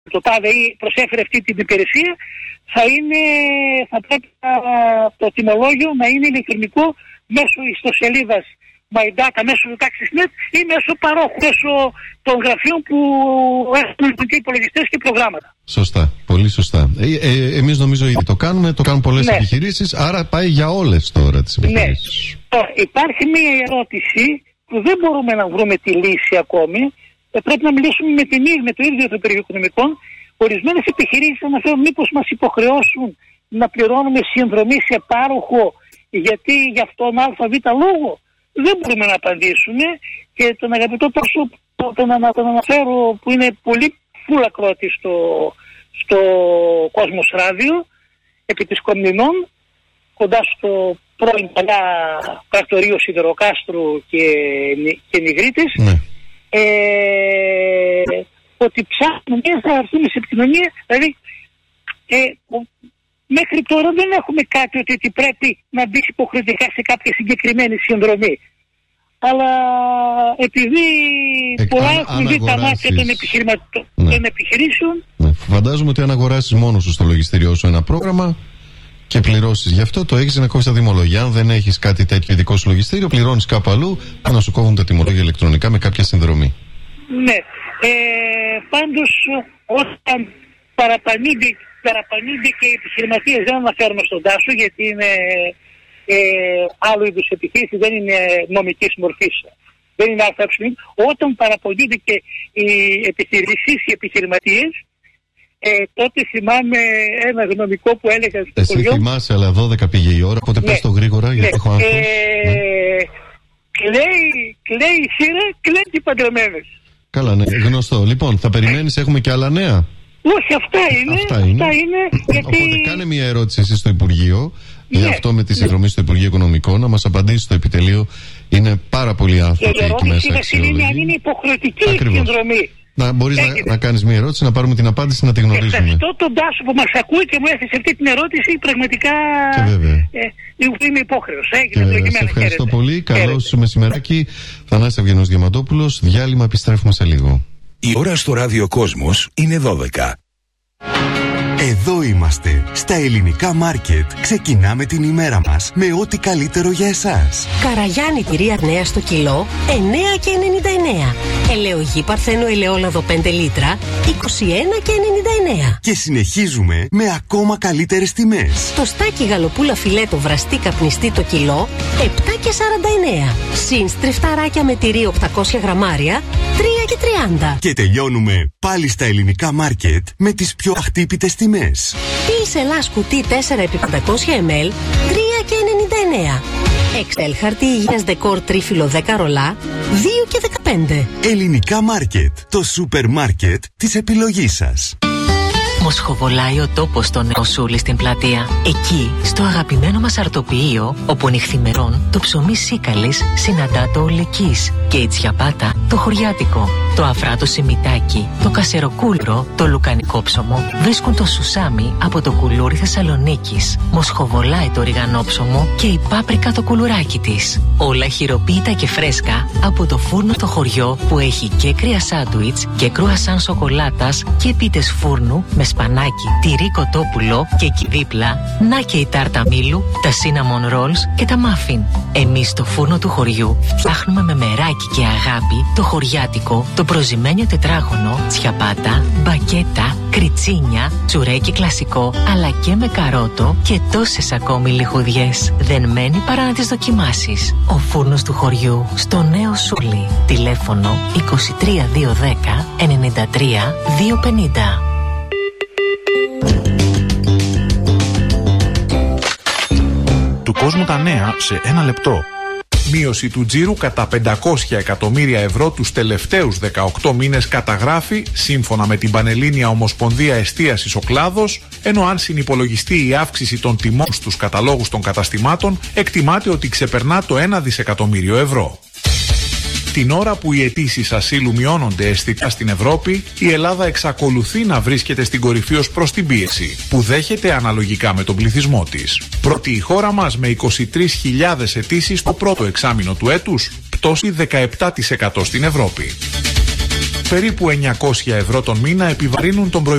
το τάδε ή προσέφερε αυτή την υπηρεσία, θα πρέπει το τιμολόγιο να είναι ηλεκτρονικό μέσω ιστοσελίδας MyData, μέσω του TaxisNet ή μέσω παρόχου, μέσω των γραφείων που έχουν υπολογιστές και προγράμματα. Σωστά, πολύ σωστά. Εμείς νομίζω ήδη το κάνουμε, το κάνουν πολλές επιχειρήσεις, άρα πάει για όλες τώρα τις επιχειρήσεις. Ναι. Υπάρχει μία ερώτηση που δεν μπορούμε να βρούμε τη λύση ακόμη. Πρέπει να μιλήσουμε με το ίδιο το Υπουργείο Οικονομικών. Ορισμένες επιχειρήσεις αναφέρουν μήπως μας υποχρεώσουν να πληρώνουμε συνδρομή σε πάροχο γιατί γι' αυτόν ΑΒ λόγο. Δεν μπορούμε να απαντήσουμε και τον αγαπητό πρόσωπο τον αναφέρω που είναι πολύ φούλα ακροατή στο Κόσμος Ράδιο επί της Κομνηνών κοντά στο πρώην παλιά πρακτορείο Σιδηροκάστρου και Νιγρίτης, ότι ψάχνουμε και θα έρθουμε σε επικοινωνία, δηλαδή μέχρι τώρα δεν έχουμε κάτι ότι πρέπει να μπει υποχρεωτικά σε κάποια συγκεκριμένη συνδρομή. Αλλά επειδή πολλά έχουν δει τα μάτια των επιχειρήσεων. Φαντάζομαι ότι αν αγοράσεις μόνος σου στο λογιστήριό σου ένα πρόγραμμα και πληρώσεις γι' αυτό, το έχεις να κόβεις τα τιμολόγια. Αν δεν έχεις κάτι τέτοιο ειδικό στο λογιστήριο, πληρώνεις κάπου αλλού να σου κόβουν τα τιμολόγια ηλεκτρονικά με κάποια συνδρομή. Ναι. Πάντως, όταν παραπανούνται και οι επιχειρηματίες, δεν αναφέρουμε στον Τάσο γιατί είναι άλλου είδους επιχείρηση, δεν είναι νομικής μορφής, δεν είναι ΑΕ. Όταν παραπονιούνται και οι επιχειρήσεις, οι επιχειρηματίες, τότε θυμάμαι ένα γνωμικό που έλεγα στο χωριό. Εσύ θυμάσαι, αλλά 12 πήγε η ώρα, οπότε πες το γρήγορα γιατί έχω άγχος. Κλαίει η χείρα, κλαίει και οι παντρεμένες. Καλά, ναι, γνωστό. Λοιπόν, θα περιμένεις, έχουμε και άλλα νέα. Όχι, αυτά είναι. Γιατί... Οπότε κάνε μια ερώτηση εσύ στο Υπουργείο. Γι' αυτό με τη συνδρομή στο Υπουργείο Οικονομικών να μας απαντήσει το επιτελείο. Είναι πάρα πολλοί άνθρωποι εκεί μέσα. Είναι αν είναι υποχρεωτική η συνδρομή. Μπορείς να κάνεις μια ερώτηση, να πάρουμε την απάντηση, να τη γνωρίζουμε. Ευχαριστώ τον Τάσο που μας ακούει και μου έθεσε αυτή την ερώτηση. Πραγματικά είμαι υπόχρεος. Σε ευχαριστώ πολύ. Καλό σου μεσημεράκι. Θανάσης Ευγενός Διαμαντόπουλος. Διάλειμμα, επιστρέφουμε σε λίγο. Η ώρα στο Ράδιο Κόσμος είναι 12. Εδώ είμαστε, στα ελληνικά μάρκετ. Ξεκινάμε την ημέρα μας με ό,τι καλύτερο για εσάς. Καραγιάννη τυρί Αρνέα στο κιλό, 9,99. Ελαιογή Παρθένο ελαιόλαδο 5 λίτρα, 21,99. Και συνεχίζουμε με ακόμα καλύτερες τιμές. Το στάκι γαλοπούλα φιλέτο βραστή καπνιστή το κιλό, 7,49. Συν στριφταράκια με τυρί 800 γραμμάρια, 3,30. Και τελειώνουμε πάλι στα ελληνικά μάρκετ με τις πιο αχτύπητες τιμές. Πίς Ελλάς κουτί 4x500 ml, 3,99. Εξέλ χαρτί υγείας δεκόρ τρίφυλλο 10 ρολά, 2,15. Ελληνικά μάρκετ, το σούπερ μάρκετ της επιλογής σας. Μοσχοβολάει ο τόπος στο Νέο Σούλι στην πλατεία. Εκεί, στο αγαπημένο μας αρτοποιείο, όπου νυχθημερών το ψωμί Σίκαλης συναντά το Ολικής και η τσιαπάτα το χωριάτικο. Το αφράτο σιμιτάκι, το κασεροκούλρο, το λουκανικό ψωμό βρίσκουν το σουσάμι από το κουλούρι Θεσσαλονίκης. Μοσχοβολάει το ριγανόψωμο και η πάπρικα το κουλουράκι της. Όλα χειροποίητα και φρέσκα από το φούρνο το χωριό που έχει και κρύα σάντουιτς και κρουασάν σοκολάτας και πίτες φούρνου με σπανάκι, τυρί κοτόπουλο και εκεί δίπλα να και η τάρτα μήλου, τα cinnamon rolls και τα muffin. Εμείς στο φούρνο του χωριού φτιάχνουμε με μεράκι και αγάπη το χωριάτικο, το προζυμένιο τετράγωνο, τσιαπάτα, μπακέτα, κριτσίνια, τσουρέκι κλασικό, αλλά και με καρότο και τόσες ακόμη λιχουδιές. Δεν μένει παρά να τις δοκιμάσεις. Ο φούρνος του χωριού στο Νέο Σούλι. Τηλέφωνο 23210 93 250. Του κόσμου τα νέα σε ένα λεπτό. Μείωση του τζίρου κατά 500 εκατομμύρια ευρώ τους τελευταίους 18 μήνες καταγράφει, σύμφωνα με την Πανελλήνια Ομοσπονδία Εστίασης ο κλάδος, ενώ αν συνυπολογιστεί η αύξηση των τιμών στους καταλόγους των καταστημάτων, εκτιμάται ότι ξεπερνά το 1 δισεκατομμύριο ευρώ. Την ώρα που οι αιτήσεις ασύλου μειώνονται αισθητά στην Ευρώπη, η Ελλάδα εξακολουθεί να βρίσκεται στην κορυφή ως προς την πίεση, που δέχεται αναλογικά με τον πληθυσμό της. Πρώτη η χώρα μας με 23.000 αιτήσεις το πρώτο εξάμηνο του έτους, πτώση 17% στην Ευρώπη. Περίπου 900 ευρώ τον μήνα επιβαρύνουν τον